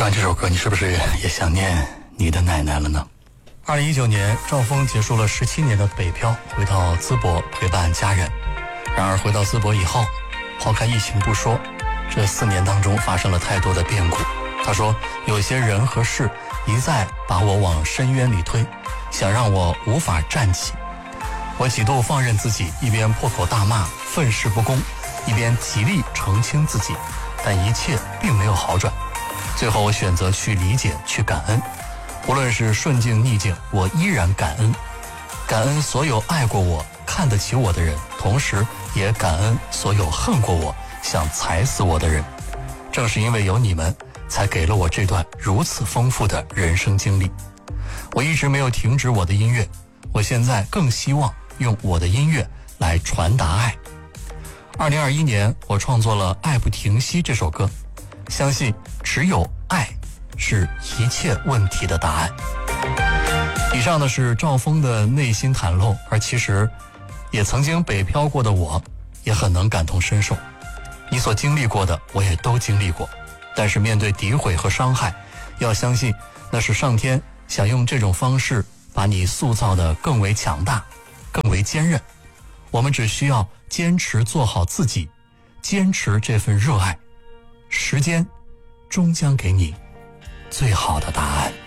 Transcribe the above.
听完这首歌，你是不是也想念你的奶奶了呢？2019年，赵峰结束了17年的北漂，回到淄博陪伴家人。然而回到淄博以后，抛开疫情不说，这4年当中发生了太多的变故。他说，有些人和事一再把我往深渊里推，想让我无法站起。我几度放任自己，一边破口大骂愤世不公，一边极力澄清自己，但一切并没有好转。最后我选择去理解，去感恩。无论是顺境逆境，我依然感恩。感恩所有爱过我、看得起我的人，同时也感恩所有恨过我、想踩死我的人。正是因为有你们，才给了我这段如此丰富的人生经历。我一直没有停止我的音乐，我现在更希望用我的音乐来传达爱。2021年，我创作了《爱不停息》这首歌，相信只有爱是一切问题的答案。以上呢是赵峰的内心袒露，而其实也曾经北漂过的我，也很能感同身受。你所经历过的，我也都经历过。但是面对诋毁和伤害，要相信那是上天想用这种方式把你塑造得更为强大，更为坚韧。我们只需要坚持做好自己，坚持这份热爱，时间终将给你最好的答案。